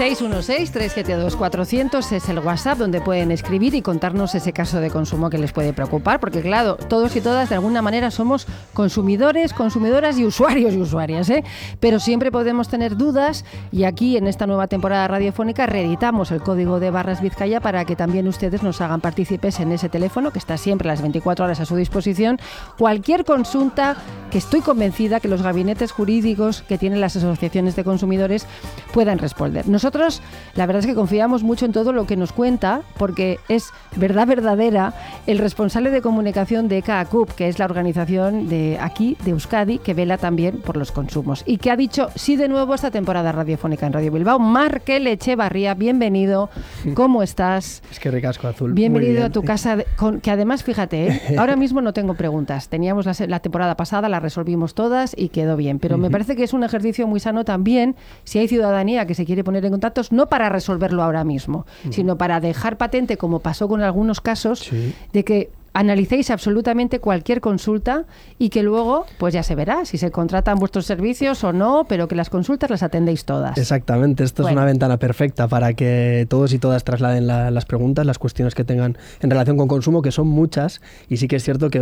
616-372-400 es el WhatsApp donde pueden escribir y contarnos ese caso de consumo que les puede preocupar, porque claro, todos y todas de alguna manera somos consumidores, consumidoras y usuarios y usuarias, ¿eh? Pero siempre podemos tener dudas y aquí en esta nueva temporada radiofónica reeditamos el código de barras Vizcaya para que también ustedes nos hagan partícipes en ese teléfono que está siempre a las 24 horas a su disposición. Cualquier consulta que estoy convencida que los gabinetes jurídicos que tienen las asociaciones de consumidores puedan responder. Nosotros, la verdad es que confiamos mucho en todo lo que nos cuenta, porque es verdad verdadera el responsable de comunicación de ECA-ACUP, que es la organización de aquí, de Euskadi, que vela también por los consumos y que ha dicho sí de nuevo esta temporada radiofónica en Radio Bilbao. Markel Echevarría, bienvenido. ¿Cómo estás? Es que ricasco, Azul. Bienvenido a tu casa, que además, fíjate, ahora mismo no tengo preguntas. Teníamos la temporada pasada, la resolvimos todas y quedó bien, pero me parece que es un ejercicio muy sano también, si hay ciudadanía que se quiere poner en contacto, no para resolverlo ahora mismo, sino para dejar patente, como pasó con algunos casos, de que analicéis absolutamente cualquier consulta y que luego, pues ya se verá si se contratan vuestros servicios o no, pero que las consultas las atendéis todas. Exactamente, esto es una ventana perfecta para que todos y todas trasladen las preguntas, las cuestiones que tengan en relación con consumo, que son muchas, y sí que es cierto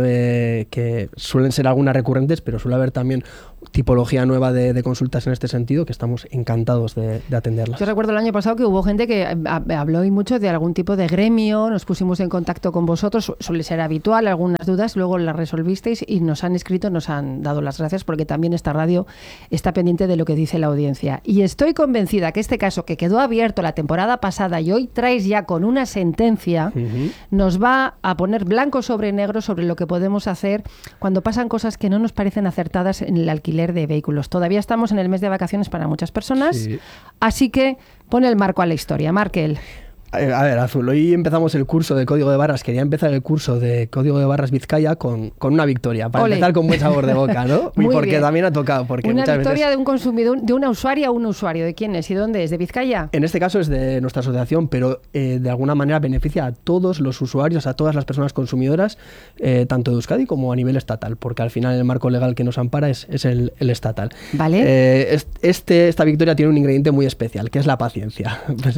que suelen ser algunas recurrentes, pero suele haber también tipología nueva de consultas en este sentido, que estamos encantados de atenderlas. Yo recuerdo el año pasado que hubo gente que habló y mucho de algún tipo de gremio, nos pusimos en contacto con vosotros, suele ser habitual, algunas dudas, luego las resolvisteis y nos han escrito, nos han dado las gracias, porque también esta radio está pendiente de lo que dice la audiencia. Y estoy convencida que este caso, que quedó abierto la temporada pasada y hoy traes ya con una sentencia, nos va a poner blanco sobre negro sobre lo que podemos hacer cuando pasan cosas que no nos parecen acertadas en el alquiler de vehículos. Todavía estamos en el mes de vacaciones para muchas personas, así que pone el marco a la historia. Markel. A ver, Azul, hoy empezamos el curso de Código de Barras. Quería empezar el curso de Código de Barras Vizcaya con una victoria, para empezar con buen sabor de boca, ¿no? Muy porque bien. También ha tocado. Porque una muchas victoria veces... de un consumidor, de una usuaria a un usuario. ¿De quién es y dónde es? ¿De Vizcaya? En este caso es de nuestra asociación, pero de alguna manera beneficia a todos los usuarios, a todas las personas consumidoras, tanto de Euskadi como a nivel estatal, porque al final el marco legal que nos ampara es el estatal. Vale. Esta victoria tiene un ingrediente muy especial, que es la paciencia.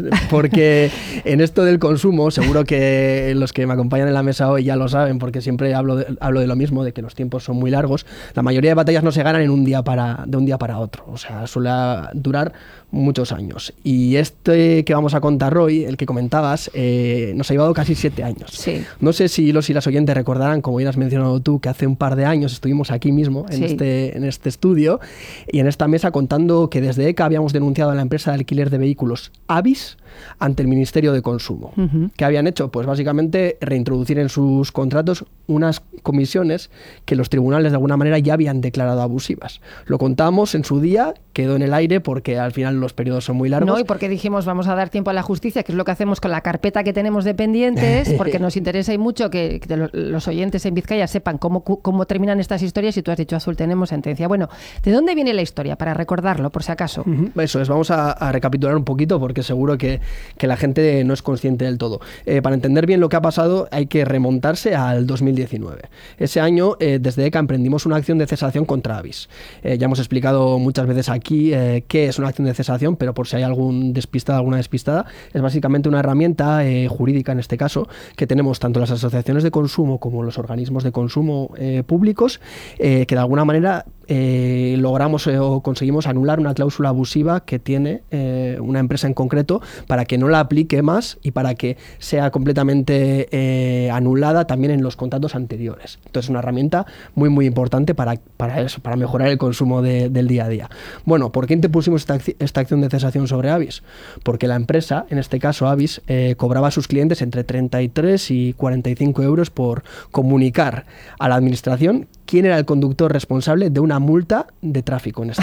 Porque en esto del consumo, seguro que los que me acompañan en la mesa hoy ya lo saben, porque siempre hablo de lo mismo, de que los tiempos son muy largos. La mayoría de batallas no se ganan de un día para otro, o sea, suele durar muchos años. Y este que vamos a contar hoy, el que comentabas, nos ha llevado casi 7 años. Sí. No sé si los y las oyentes recordarán, como ya has mencionado tú, que hace un par de años estuvimos aquí mismo, en este estudio, y en esta mesa contando que desde ECA habíamos denunciado a la empresa de alquiler de vehículos Avis ante el Ministerio de Consumo. ¿Qué habían hecho? Pues básicamente reintroducir en sus contratos unas comisiones que los tribunales de alguna manera ya habían declarado abusivas. Lo contamos en su día, quedó en el aire porque al final los periodos son muy largos. No, y porque dijimos vamos a dar tiempo a la justicia, que es lo que hacemos con la carpeta que tenemos de pendientes, porque nos interesa y mucho que los oyentes en Vizcaya sepan cómo terminan estas historias, y tú has dicho, Azul, tenemos sentencia. Bueno, ¿de dónde viene la historia? Para recordarlo, por si acaso. Eso es, vamos a recapitular un poquito porque seguro que la gente no es consciente del todo. Para entender bien lo que ha pasado hay que remontarse al 2019. Ese año, desde ECA emprendimos una acción de cesación contra Avis. Ya hemos explicado muchas veces aquí qué es una acción de cesación, pero por si hay algún despistado, alguna despistada, es básicamente una herramienta jurídica, en este caso, que tenemos tanto las asociaciones de consumo como los organismos de consumo públicos, que de alguna manera logramos o conseguimos anular una cláusula abusiva que tiene una empresa en concreto, para que no la aplique más y para que sea completamente anulada también en los contratos anteriores. Entonces es una herramienta muy muy importante para eso, para mejorar el consumo del día a día. Bueno, ¿por qué interpusimos esta acción de cesación sobre Avis? Porque la empresa, en este caso Avis, cobraba a sus clientes entre 33 y 45 euros por comunicar a la administración quién era el conductor responsable de una multa de tráfico, en este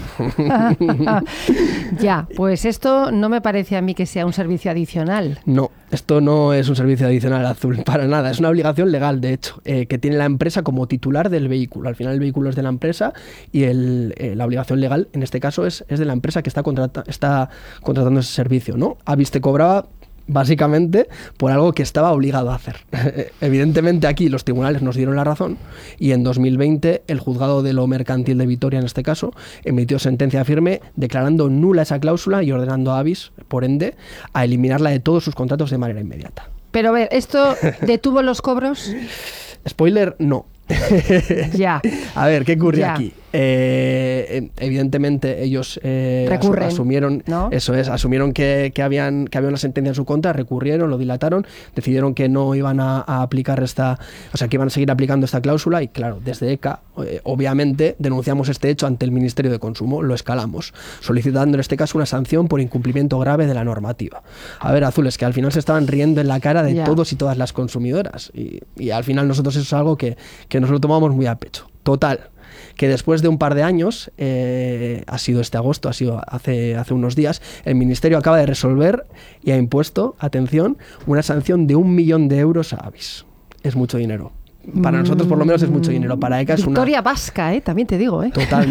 caso. Ya, pues esto no me parece a mí que sea un servicio adicional. No, esto no es un servicio adicional, Azul, para nada. Es una obligación legal, de hecho, que tiene la empresa como titular del vehículo. Al final el vehículo es de la empresa y la obligación legal, en este caso, es de la empresa que está contratando ese servicio, ¿no? Avis te cobraba básicamente por algo que estaba obligado a hacer. Evidentemente aquí los tribunales nos dieron la razón y en 2020 el juzgado de lo mercantil de Vitoria, en este caso, emitió sentencia firme declarando nula esa cláusula y ordenando a Avis, por ende, a eliminarla de todos sus contratos de manera inmediata. Pero a ver, ¿esto detuvo los cobros? Spoiler, no. Ya. A ver, ¿qué ocurrió aquí? Evidentemente ellos asumieron, ¿no? Eso es, asumieron que había una sentencia en su contra, recurrieron, lo dilataron, decidieron que no iban a aplicar que iban a seguir aplicando esta cláusula y claro, desde ECA obviamente denunciamos este hecho ante el Ministerio de Consumo, lo escalamos, solicitando en este caso una sanción por incumplimiento grave de la normativa. A ver, Azul, es que al final se estaban riendo en la cara de todos y todas las consumidoras y al final nosotros eso es algo que nos lo tomamos muy a pecho. Total, que después de un par de años, ha sido este agosto, ha sido hace unos días, el Ministerio acaba de resolver y ha impuesto, atención, una sanción de 1 millón de euros a Avis. Es mucho dinero. Para nosotros por lo menos es mucho dinero. Para ECA es una... Victoria vasca, también te digo.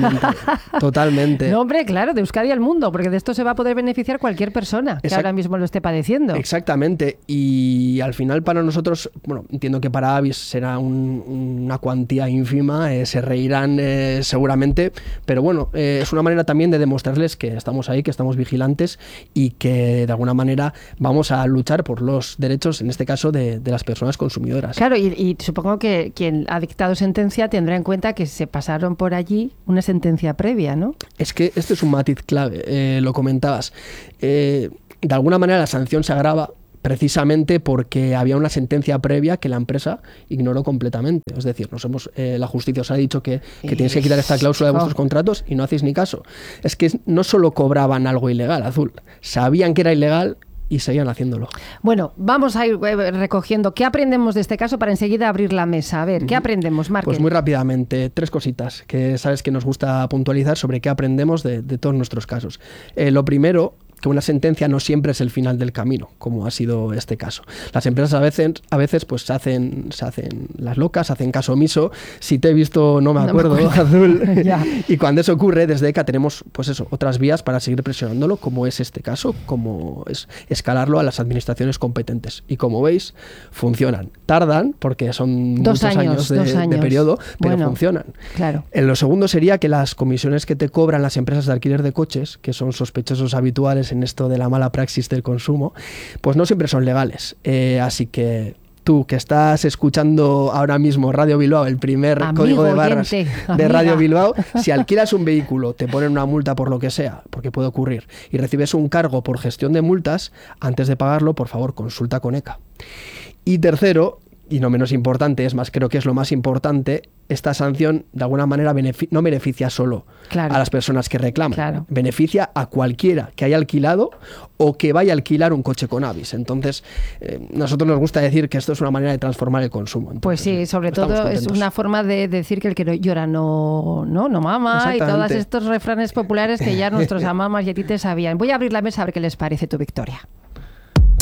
Totalmente. No, hombre, claro, de Euskadi al mundo, porque de esto se va a poder beneficiar cualquier persona que ahora mismo lo esté padeciendo. Exactamente. Y al final para nosotros, bueno, entiendo que para Avis será una cuantía ínfima, se reirán seguramente, pero bueno, es una manera también de demostrarles que estamos ahí, que estamos vigilantes y que de alguna manera vamos a luchar por los derechos, en este caso, de las personas consumidoras. Claro, y supongo que quien ha dictado sentencia tendrá en cuenta que se pasaron por allí una sentencia previa, ¿no? Es que este es un matiz clave, lo comentabas. De alguna manera la sanción se agrava precisamente porque había una sentencia previa que la empresa ignoró completamente. Es decir, la justicia os ha dicho que tienes que quitar esta cláusula de vuestros contratos y no hacéis ni caso. Es que no solo cobraban algo ilegal, Azul, sabían que era ilegal y seguían haciéndolo. Bueno, vamos a ir recogiendo. ¿Qué aprendemos de este caso para enseguida abrir la mesa? A ver, ¿qué aprendemos, Márquez? Pues muy rápidamente, 3 cositas que sabes que nos gusta puntualizar sobre qué aprendemos de todos nuestros casos. Lo primero, que una sentencia no siempre es el final del camino, como ha sido este caso. Las empresas a veces pues se hacen las locas, hacen caso omiso. Si te he visto, no me acuerdo. Azul. Y cuando eso ocurre, desde ECA tenemos pues otras vías para seguir presionándolo, como es este caso, como es escalarlo a las administraciones competentes. Y como veis, funcionan. Tardan, porque son muchos años de periodo, pero funcionan. Claro. Lo segundo sería que las comisiones que te cobran las empresas de alquiler de coches, que son sospechosos habituales en esto de la mala praxis del consumo, pues no siempre son legales. Así que tú que estás escuchando ahora mismo Radio Bilbao, el primer código de barras de Radio Bilbao, si alquilas un vehículo, te ponen una multa por lo que sea, porque puede ocurrir, y recibes un cargo por gestión de multas, antes de pagarlo, por favor, consulta con ECA. Y tercero, y no menos importante, es más, creo que es lo más importante, esta sanción de alguna manera no beneficia solo a las personas que reclaman, beneficia a cualquiera que haya alquilado o que vaya a alquilar un coche con Avis. Entonces, nosotros nos gusta decir que esto es una manera de transformar el consumo. Entonces, pues sí, sobre todo es una forma de decir que el que llora no mama, y todos estos refranes populares que ya nuestros amamas y a ti te sabían. Voy a abrir la mesa a ver qué les parece tu victoria.